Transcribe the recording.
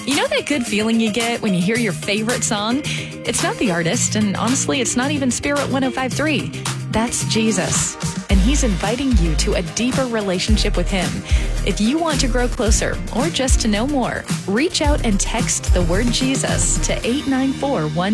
You know that good feeling you get when you hear your favorite song? It's not the artist, and honestly, it's not even Spirit 105.3. That's Jesus. And he's inviting you to a deeper relationship with him. If you want to grow closer or just to know more, reach out and text the word Jesus to 894-1.